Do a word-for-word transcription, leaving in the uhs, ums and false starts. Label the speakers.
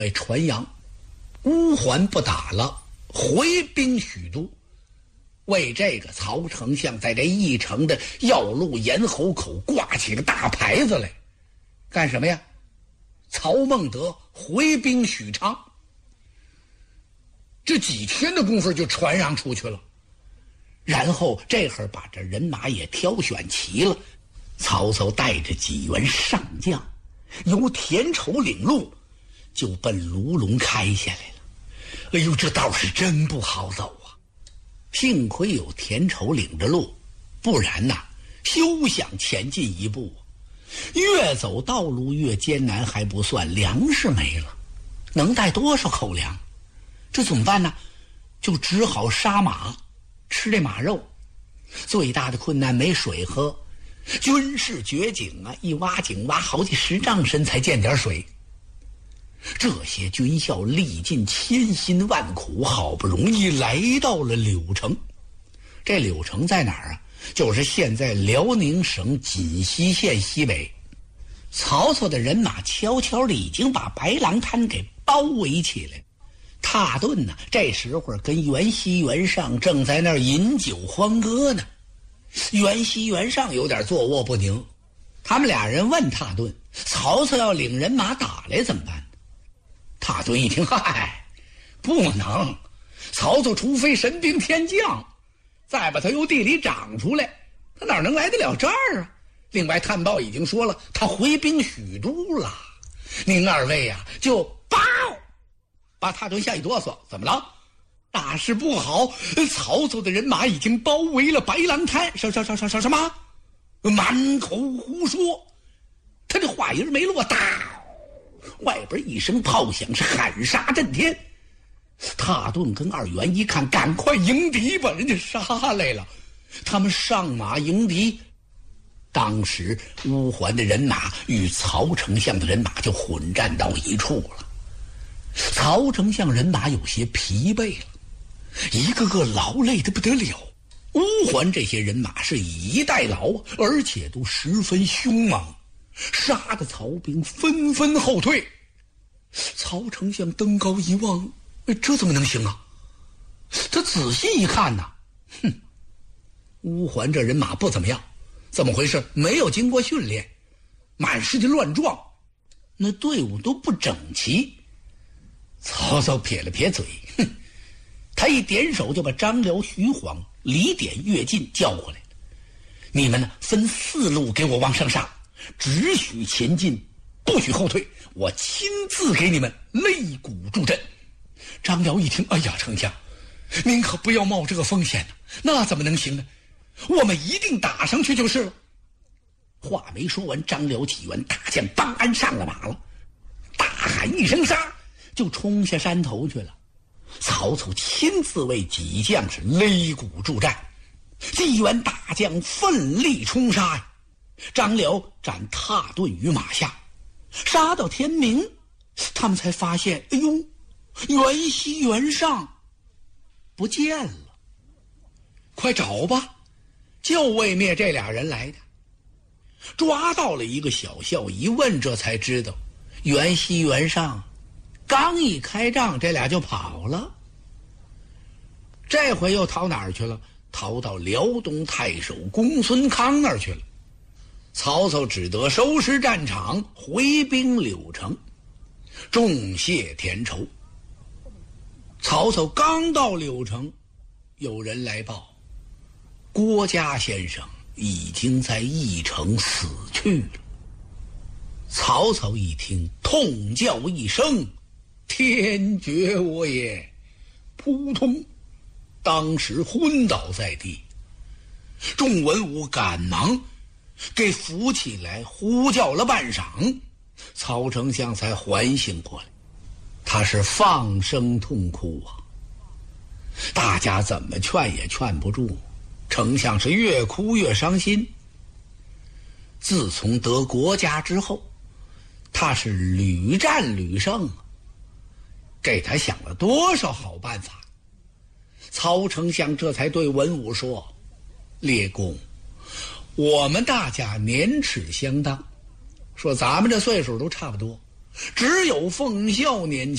Speaker 1: 被传扬，乌桓不打了，回兵许都。为这个，曹丞相在这驿城的要路咽喉口挂起个大牌子来，干什么呀？曹孟德回兵许昌。这几天的功夫就传扬出去了，然后这会儿把这人马也挑选齐了，曹操带着几员上将，由田畴领路，就奔卢龙开下来了。哎呦，这道是真不好走啊！幸亏有田畴领着路，不然呐，休想前进一步。越走道路越艰难还不算，粮食没了，能带多少口粮？这怎么办呢？就只好杀马，吃这马肉。最大的困难没水喝，军事掘井啊，一挖井挖好几十丈深才见点水。这些军校历尽千辛万苦，好不容易来到了柳城。这柳城在哪儿啊？就是现在辽宁省锦西县西北。曹操的人马悄悄地已经把白狼滩给包围起来。蹋顿呢，这时候跟袁熙、袁尚正在那儿饮酒欢歌呢。袁熙、袁尚有点坐卧不宁，他们俩人问蹋顿：“曹操要领人马打来怎么办？”蹋顿一听，嗨，不能！曹操除非神兵天降，再把他由地里长出来，他哪能来得了这儿啊？另外，探报已经说了，他回兵许都了。您二位啊，就报！把踏顿吓一哆嗦，怎么了？大事不好！曹操的人马已经包围了白狼滩。什什什什什什么？满口胡说！他这话音没落，哒，外边一声炮响，是喊杀震天。踏顿跟二袁一看，赶快迎敌吧，人家杀来了。他们上马迎敌。当时乌桓的人马与曹丞相的人马就混战到一处了。曹丞相人马有些疲惫了，一个个劳累得不得了。乌桓这些人马是以逸待劳，而且都十分凶猛，杀得曹兵纷纷后退。曹丞相登高一望，这怎么能行啊？他仔细一看呐，哼，乌桓这人马不怎么样。怎么回事？没有经过训练，满是的乱撞，那队伍都不整齐。曹操撇了撇嘴，哼，他一点手就把张辽、徐晃、李典、乐进叫过来了。你们呢，分四路给我往上杀，只许前进，不许后退。我亲自给你们擂鼓助阵。张辽一听，哎呀，丞相，您可不要冒这个风险呢，那怎么能行呢？我们一定打上去就是了。话没说完，张辽几员大将帮安上了马了，大喊一声杀，就冲下山头去了。曹操亲自为几将是擂鼓助战，几员大将奋力冲杀呀。张辽斩踏顿于马下，杀到天明，他们才发现，哎呦，袁熙、袁尚不见了。快找吧，就为灭这俩人来的。抓到了一个小校，一问这才知道，袁熙、袁尚刚一开仗，这俩就跑了。这回又逃哪儿去了？逃到辽东太守公孙康那儿去了。曹操只得收拾战场，回兵柳城，重谢田畴。曹操刚到柳城，有人来报，郭嘉先生已经在驿城死去了。曹操一听，痛叫一声，天绝我也！扑通，当时昏倒在地。众文武赶忙给扶起来，呼叫了半晌，曹丞相才缓醒过来。他是放声痛哭啊，大家怎么劝也劝不住，丞相是越哭越伤心。自从得国家之后，他是屡战屡胜，给他想了多少好办法。曹丞相这才对文武说：“列公，我们大家年齿相当，说咱们这岁数都差不多，只有奉孝年轻。